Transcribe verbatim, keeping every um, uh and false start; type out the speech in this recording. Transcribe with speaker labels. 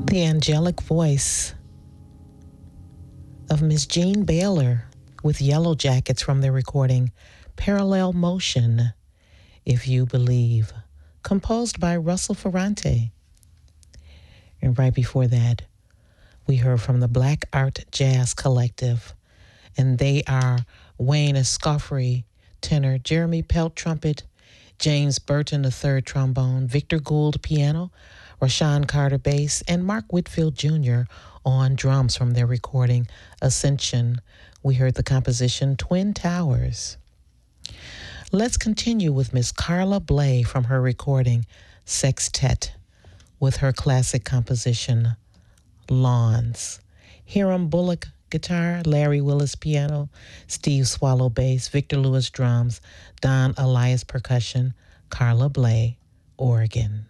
Speaker 1: The angelic voice of Miss Jean Baylor with Yellow Jackets from their recording Parallel Motion, If You Believe, composed by Russell Ferrante. And right before that, we heard from the Black Art Jazz Collective, and they are Wayne Escoffery, tenor, Jeremy Pelt, trumpet, James Burton the third, trombone, Victor Gould, piano, Rashawn Carter, bass, and Mark Whitfield Junior on drums from their recording Ascension. We heard the composition Twin Towers. Let's continue with Miss Carla Bley from her recording Sextet with her classic composition Lawns. Hiram Bullock, guitar, Larry Willis, piano, Steve Swallow, bass, Victor Lewis, drums, Don Elias, percussion, Carla Bley, organ.